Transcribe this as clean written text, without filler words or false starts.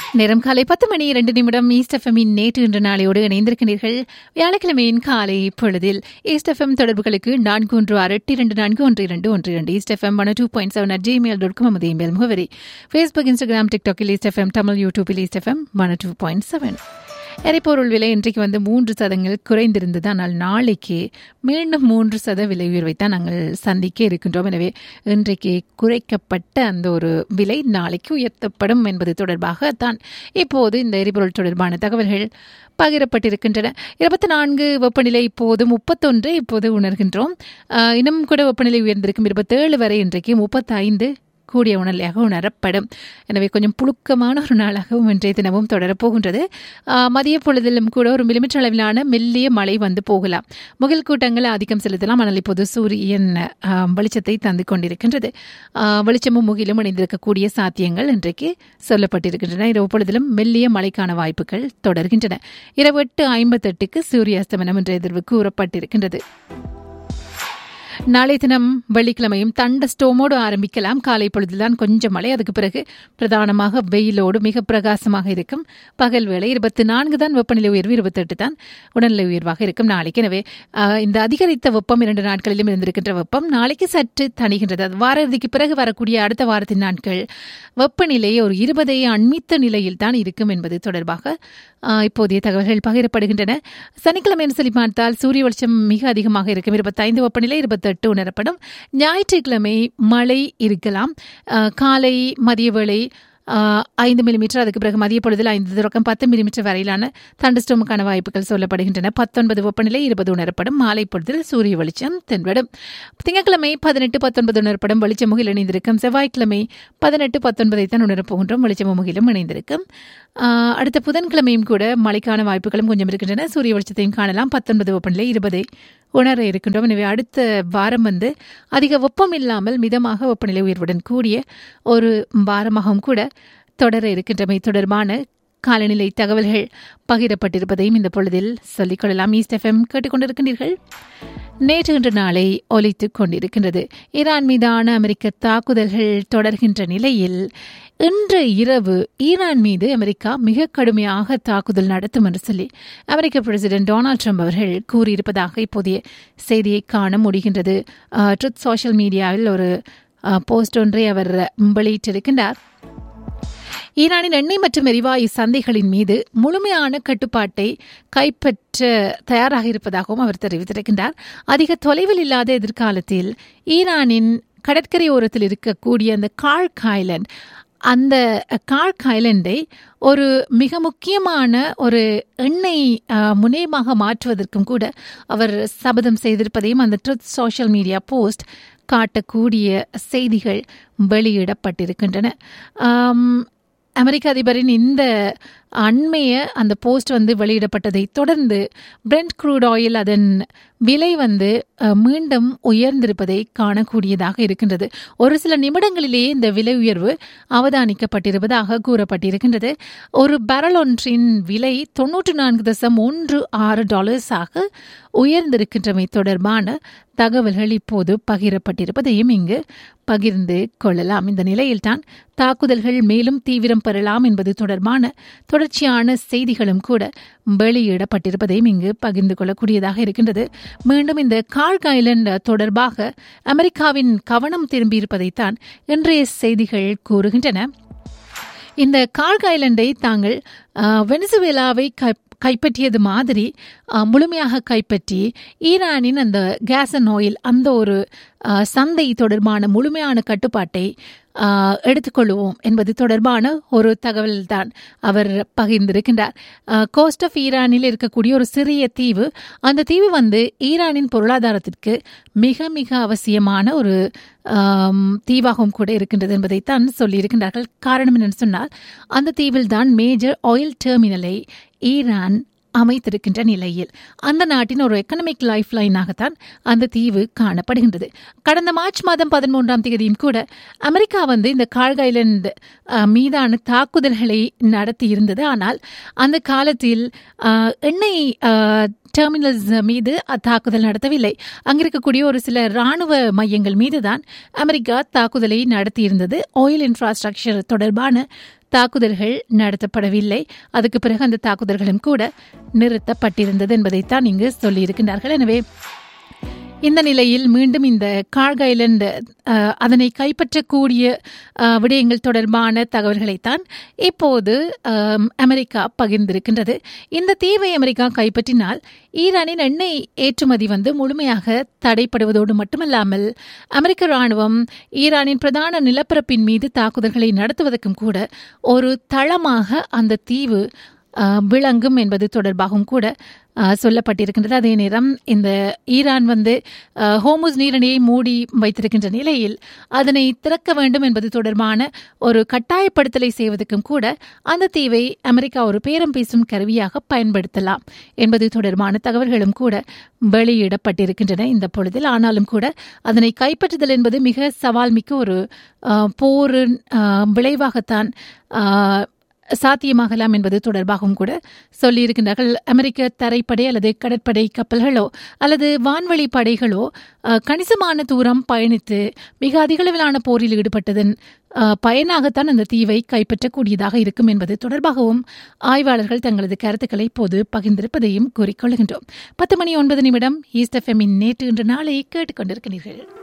நேரம் காலை 10:02 ஈஸ்ட் எஃப்எம்மின் நேற்று இன்று நாளையோடு இணைந்திருக்கிறீர்கள். வியாழக்கிழமையின் காலை பொழுதில் ஈஸ்ட் எஃப்எம் தொடர்புகளுக்கு 4162241212 ஈஸ்ட் எஃப்எம் 102.7 @gmail.com இமெயில் முகவரி. Facebook, Instagram, டிக்டாக்கில் east FM Tamil, யூடியூபில் ஈஸ்ட் எஃப்எம் 102.7. எரிபொருள் விலை இன்றைக்கு 3% குறைந்திருந்தது. ஆனால் நாளைக்கு மீண்டும் 3% விலை உயர்வைத்தான் நாங்கள் சந்திக்க இருக்கின்றோம். எனவே இன்றைக்கு குறைக்கப்பட்ட அந்த ஒரு விலை நாளைக்கு உயர்த்தப்படும் என்பது தொடர்பாக தான் இப்போது இந்த எரிபொருள் தொடர்பான தகவல்கள் பகிரப்பட்டிருக்கின்றன. 24 வெப்பநிலை இப்போது 31 இப்போது உணர்கின்றோம். இன்னும் கூட வெப்பநிலை உயர்ந்திருக்கும். 27 வரை இன்றைக்கு 35 கூடிய உணர்நிலையாக உணரப்படும். எனவே கொஞ்சம் புழுக்கமான ஒரு நாளாகவும் இன்றைய தினமும் தொடரப்போகின்றது. மதிய பொழுதிலும் கூட ஒரு மில்லிமீட்டர் அளவிலான மெல்லிய மழை வந்து போகலாம். முகில் கூட்டங்கள் ஆதிக்கம் செலுத்தலாம். ஆனால் இப்போது சூரியன் வெளிச்சத்தை தந்து கொண்டிருக்கின்றது. வெளிச்சமும் முகிலும் இணைந்திருக்கக்கூடிய சாத்தியங்கள் இன்றைக்கு சொல்லப்பட்டிருக்கின்றன. இரவு பொழுதிலும் மெல்லிய மழைக்கான வாய்ப்புகள் தொடர்கின்றன. இரவு 8:58 சூரிய அஸ்தமனம் என்ற எதிர்வு கூறப்பட்டிருக்கின்றது. நாளை தினம் வெள்ளிக்கிழமையும் தண்ட ஸ்டோமோடு ஆரம்பிக்கலாம். காலை பொழுதுதான் கொஞ்சம் மழை, அதுக்கு பிறகு பிரதானமாக வெயிலோடு மிக பிரகாசமாக இருக்கும். பகல் வேளை 24 தான் வெப்பநிலை உயர்வு, 28 தான் உடல்நிலை உயர்வாக இருக்கும் நாளைக்கு. எனவே இந்த அதிகரித்த வெப்பம் 2 நாட்களிலும் இருந்திருக்கின்ற வெப்பம் நாளைக்கு சற்று தணிகின்றது. அது வார இறுதிக்கு பிறகு வரக்கூடிய அடுத்த வாரத்தின் நாட்கள் வெப்பநிலை ஒரு 20 அண்மித்த நிலையில் தான் இருக்கும் என்பது தொடர்பாக இப்போதைய தகவல்கள் பகிரப்படுகின்றன. சனிக்கிழமை சொல்லி பார்த்தால் சூரிய வெளிச்சம் மிக அதிகமாக இருக்கும். 25 வெப்பநிலை, 28 உணரப்படும். ஞாயிற்றுக்கிழமை மழை இருக்கலாம். காலை மதிய வேளை 5 மில்லிமீட்டர், அதுக்கு பிறகு மதிய பொழுதில் 5-10 மில்லிமீட்டர் வரையிலான தண்டஸ்டோமுக்கான வாய்ப்புகள் சொல்லப்படுகின்றன. 19 வெப்பநிலை, 20 உணரப்படும். மாலை பொழுதில் சூரிய வெளிச்சம் தென்படும். திங்கட்கிழமை 18-19 உணரப்படும். வெளிச்சம் முகில் இணைந்திருக்கும். செவ்வாய்க்கிழமை 18-19 தான் உணரப்போகின்றோம். வெளிச்சம் முகிலும் இணைந்திருக்கும். அடுத்த புதன்கிழமையும் கூட மழைக்கான வாய்ப்புகளும் கொஞ்சம் இருக்கின்றன. சூரிய வெளிச்சத்தையும் காணலாம். 19 வெப்பநிலை, 20 உணர இருக்கின்றோம். எனவே அடுத்த வாரம் அதிக வெப்பம் இல்லாமல் மிதமாக வெப்பநிலை உயர்வுடன் கூடிய ஒரு வாரமாகவும் கூட தொடர இருக்கின்றமை தொடர்பான காலநிலை தகவல்கள் பகிரப்பட்டிருப்பதையும் இந்த பொழுதில் சொல்லிக்கொள்ளலாம். ஈஸ்ட் எஃப்எம் கேட்டுக்கொண்டிருக்கின்றீர்கள். நேற்று இன்று நாளை ஒலித்துக் கொண்டிருக்கின்றது. ஈரான் மீதான அமெரிக்க தாக்குதல்கள் தொடர்கின்ற நிலையில் இன்று இரவு ஈரான் மீது அமெரிக்கா மிக கடுமையாக தாக்குதல் நடத்தும் என்று சொல்லி அமெரிக்க பிரசிடென்ட் டொனால்ட் ட்ரம்ப் அவர்கள் கூறியிருப்பதாக இப்போதைய செய்தியை காண முடிகின்றது. ட்ரூத் சோஷியல் மீடியாவில் ஒரு போஸ்ட் ஒன்றை அவர் வெளியிட்டிருக்கின்றார். ஈரானின் எண்ணெய் மற்றும் எரிவாயு சந்தைகளின் மீது முழுமையான கட்டுப்பாட்டை கைப்பற்ற தயாராக இருப்பதாகவும் அவர் தெரிவித்திருக்கின்றார். அதிக தொலைவில் இல்லாத எதிர்காலத்தில் ஈரானின் கடற்கரை ஓரத்தில் இருக்கக்கூடிய அந்த கார்க் ஐலண்ட், அந்த கார்க் ஐலண்டை ஒரு மிக முக்கியமான ஒரு எண்ணெய் முனையமாக மாற்றுவதற்கும் கூட அவர் சபதம் செய்திருப்பதையும் அந்த ட்ரூத் சோஷியல் மீடியா போஸ்ட் காட்டக்கூடிய செய்திகள் வெளியிடப்பட்டிருக்கின்றன. அமெரிக்க அதிபரின் இந்த அண்மைய அந்த போஸ்ட் வெளியிடப்பட்டதை தொடர்ந்து பிரெண்ட் க்ரூட் ஆயில் அதன் விலை மீண்டும் உயர்ந்திருப்பதை காணக்கூடியதாக இருக்கின்றது. ஒரு சில நிமிடங்களிலேயே இந்த விலை உயர்வு அவதானிக்கப்பட்டிருப்பதாக கூறப்பட்டிருக்கின்றது. ஒரு பேரல் ஒன்றின் விலை $94.16 உயர்ந்திருக்கின்றமை தொடர்பான தகவல்கள் இப்போது பகிரப்பட்டிருப்பதையும் இங்கு பகிர்ந்து கொள்ளலாம். இந்த நிலையில்தான் தாக்குதல்கள் மேலும் தீவிரம் பெறலாம் என்பது தொடர்பான தொடர்ச்சியான செய்திகளும் கூட வெளியிடப்பட்டிருப்பதையும் இங்கு பகிர்ந்து கொள்ளக்கூடியதாக இருக்கின்றது. மீண்டும் இந்த கார்க் ஐலண்ட் தொடர்பாக அமெரிக்காவின் கவனம் திரும்பியிருப்பதைத்தான் இன்றைய செய்திகள் கூறுகின்றன. இந்த கார்க் ஐலண்டை தாங்கள் வெனிசுவேலாவை கைப்பற்றியது மாதிரி முழுமையாக கைப்பற்றி ஈரானின் அந்த கேஸ் அண்ட் ஆயில் அந்த ஒரு சந்தை தொடர்பான முழுமையான கட்டுப்பாட்டை எடுத்துக்கொள்வோம் என்பது தொடர்பான ஒரு தகவல் தான் அவர் பகிர்ந்திருக்கின்றார். கோஸ்ட் ஆஃப் ஈரானில் இருக்கக்கூடிய ஒரு சிறிய தீவு, அந்த தீவு ஈரானின் பொருளாதாரத்திற்கு மிக மிக அவசியமான ஒரு தீவாகவும் கூட இருக்கின்றது என்பதைத்தான் சொல்லியிருக்கின்றார்கள். காரணம் என்னன்னு சொன்னால் அந்த தீவில் தான் மேஜர் ஆயில் டெர்மினலை ஈரான் அமைத்திருக்கின்ற நிலையில் அந்த நாட்டின் ஒரு எக்கனாமிக் லைஃப் லைனாகத்தான் அந்த தீவு காணப்படுகின்றது. கடந்த மார்ச் மாதம் 13ஆம் தேதியும் கூட அமெரிக்கா இந்த கார்க் ஐலண்ட் மீதான தாக்குதல்களை நடத்தி இருந்தது. ஆனால் அந்த காலத்தில் எண்ணெய் டெர்மினல்ஸ் மீது தாக்குதல் நடத்தவில்லை. அங்கிருக்கக்கூடிய ஒரு சில ராணுவ மையங்கள் மீதுதான் அமெரிக்கா தாக்குதலை நடத்தியிருந்தது. ஆயில் இன்ஃப்ராஸ்ட்ரக்சர் தொடர்பான தாக்குதல்கள் நடத்தப்படவில்லை. அதுக்கு பிறகு அந்த தாக்குதல்களும் கூட நிறுத்தப்பட்டிருந்தது என்பதைத்தான் இங்கு சொல்லியிருக்கின்றார்கள். எனவே இந்த நிலையில் மீண்டும் இந்த கார்க் ஐலண்ட் அதனை கைப்பற்றக்கூடிய விடயங்கள் தொடர்பான தகவல்களைத்தான் இப்போது அமெரிக்கா பகிர்ந்திருக்கின்றது. இந்த தீவை அமெரிக்கா கைப்பற்றினால் ஈரானின் எண்ணெய் ஏற்றுமதி முழுமையாக தடைப்படுவதோடு மட்டுமல்லாமல் அமெரிக்க ராணுவம் ஈரானின் பிரதான நிலப்பரப்பின் மீது தாக்குதல்களை நடத்துவதற்கும் கூட ஒரு தளமாக அந்த தீவு விளங்கும் என்பது தொடர்பாகவும் கூட சொல்லப்பட்டிருக்கின்றது. அதே நேரம் இந்த ஈரான் ஹோமுஸ் நீரிணையை மூடி வைத்திருக்கின்ற நிலையில் அதனை திறக்க வேண்டும் என்பது தொடர்பான ஒரு கட்டாயப்படுத்தலை செய்வதற்கும் கூட அந்த தீவை அமெரிக்கா ஒரு பேரம் பேசும் கருவியாக பயன்படுத்தலாம் என்பது தொடர்பான தகவல்களும் கூட வெளியிடப்பட்டிருக்கின்றன இந்த பொழுதில். ஆனாலும் கூட அதனை கைப்பற்றுதல் என்பது மிக சவால் மிக்க ஒரு போரின் விளைவாகத்தான் சாத்தியமாகலாம் என்பது தொடர்பாகவும் கூட சொல்லியிருக்கின்றார்கள். அமெரிக்க தரைப்படை அல்லது கடற்படை கப்பல்களோ அல்லது வான்வழி படைகளோ கணிசமான தூரம் பயணித்து மிக அதிகளவிலான போரில் ஈடுபட்டதன் பயனாகத்தான் அந்த தீவை கைப்பற்றக்கூடியதாக இருக்கும் என்பது தொடர்பாகவும் ஆய்வாளர்கள் தங்களது கருத்துக்களை இப்போது பகிர்ந்திருப்பதையும் கூறிக்கொள்கின்றோம். 10:09 ஈஸ்ட் எஃப்எம்மின் நேற்று இன்று நாளை கேட்டுக்கொண்டிருக்கிறீர்கள்.